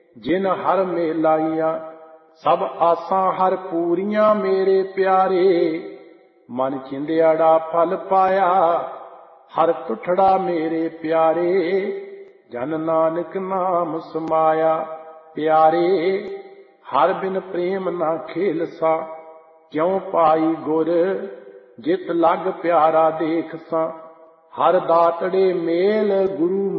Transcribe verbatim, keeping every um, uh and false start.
जिन हर मेलाइया। सब आसां हर पूरियां मेरे प्यारे, मन चिंदियाड़ा फल पाया हर टुठड़ा मेरे प्यारे। जन नानक नाम समाया प्यारे, हर बिन प्रेम ना खेलसा। क्यों पाई गुर जित लग प्यारा देखसा। हर दातड़े मेल गुरु